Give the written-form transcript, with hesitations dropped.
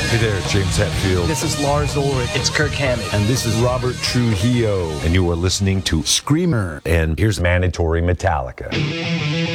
Hey there, James Hetfield. This is Lars Ulrich. It's Kirk Hammett. And this is Robert Trujillo. And you are listening to Screamer. And here's Mandatory Metallica.